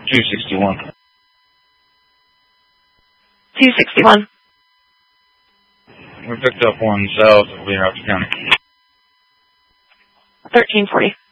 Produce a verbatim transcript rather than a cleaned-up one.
two sixty-one. two sixty-one. We picked up one south of Lee Rouse County. thirteen forty.